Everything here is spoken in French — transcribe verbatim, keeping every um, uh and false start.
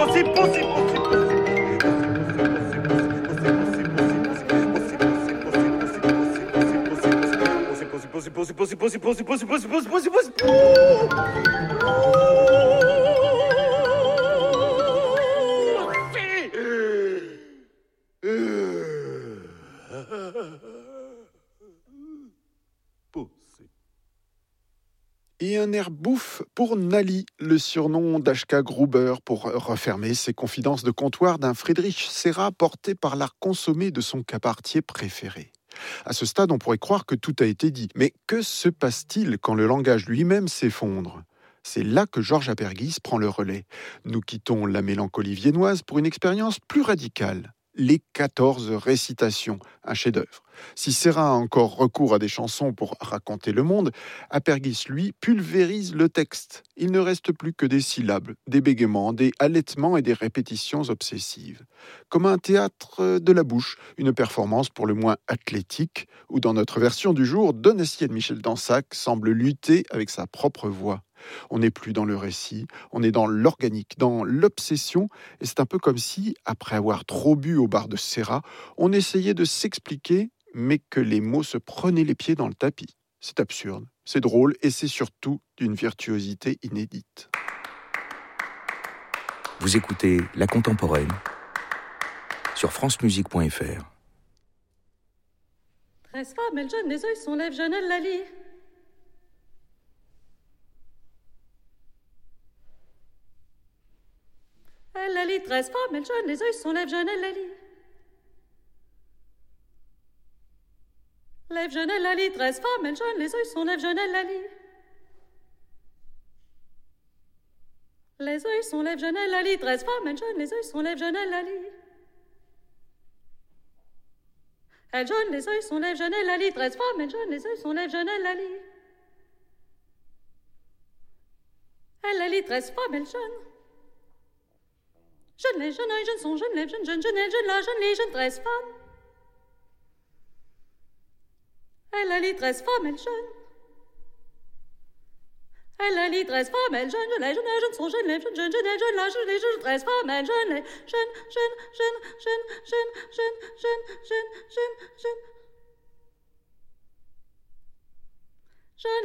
possible, possible, possible. Possible, possible, possible, possible, possible, possible, possible, possible. Et un air bouffe pour Nali, le surnom d'H K Gruber, pour refermer ses confidences de comptoir d'un Friedrich Serra porté par l'art consommé de son cabaretier préféré. À ce stade, on pourrait croire que tout a été dit. Mais que se passe-t-il quand le langage lui-même s'effondre ? C'est là que Georges Apergis prend le relais. Nous quittons la mélancolie viennoise pour une expérience plus radicale. Les quatorze récitations, un chef-d'œuvre. Si Serra a encore recours à des chansons pour raconter le monde, Apergis, lui, pulvérise le texte. Il ne reste plus que des syllabes, des bégaiements, des halètements et des répétitions obsessives. Comme un théâtre de la bouche, une performance pour le moins athlétique, où dans notre version du jour, Donatier de Michel Dansac semble lutter avec sa propre voix. On n'est plus dans le récit, on est dans l'organique, dans l'obsession, et c'est un peu comme si, après avoir trop bu au bar de Serra, on essayait de s'expliquer, mais que les mots se prenaient les pieds dans le tapis. C'est absurde, c'est drôle, et c'est surtout d'une virtuosité inédite. Vous écoutez La Contemporaine sur francemusique point f r. Treize femmes, elles jeûnent, les œils sont lèvres, jeûnent, elles la lit. Elle la lit, treize femmes, elle jeûne, les œils sont lèvres, jeûne, elle la lit. Lèvres, jeûne, elle la lit, treize femmes, elle jeûne, les œils sont lèvres, jeûne, elle la lit. Les œils sont lèvres, jeûne, elle la lit, treize femmes, elle jeûne, les œils sont lèvres, jeûne, elle la lit. Elle jeûne, les œils sont lèvres, jeûne, elle la lit, treize femmes, elle jeûne, les œils sont lèvres, jeûne, elle la lit. Elle la lit, treize femmes, elle jeûne. Jeune les jeunes, les jeunes sont jeunes, les jeunes, jeunes, jeunes, les jeunes, la jeune, les jeunes, treize femmes. Elle a les treize femmes, elle jeune. Elle a les treize femmes, elle jeune, les jeunes, les jeunes sont jeunes, les jeunes, jeunes, jeunes, les jeunes, la jeune, les jeunes, treize femmes, elle jeune, les jeunes, jeunes, jeunes, jeunes, jeunes, jeunes, jeunes, jeunes, jeunes, jeunes.